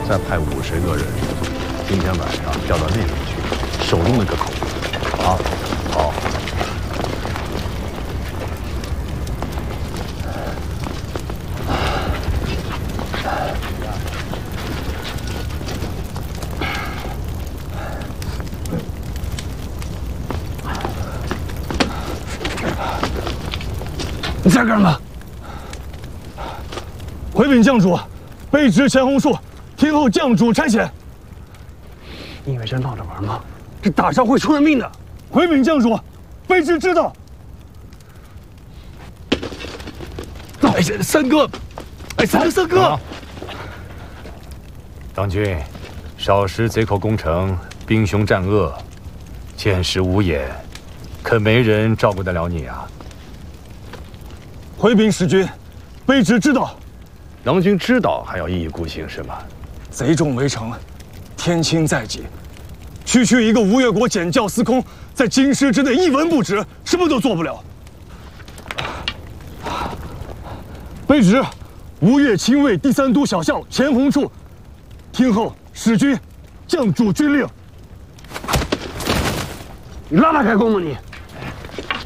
再派50个人，今天晚上调到那边去，守住那个口。啊，好。 你在干嘛？回禀将主，卑职钱红树，听候将主差遣。你以为真闹着玩吗？这打仗会出人命的。回禀将主，卑职知道。哎，三哥，哎，三哥， 当军，少时贼寇攻城，兵凶战恶，见识无眼，可没人照顾得了你啊。 回禀使君，卑职知道。 郎君知道还要一意孤行是吗？ 贼众围城，天亲在即，区区一个吴越国检校司空，在京师之内一文不值，什么都做不了。卑职吴越亲卫第3都小校钱弘处，听候使君将主军令。 你拉开弓吗你？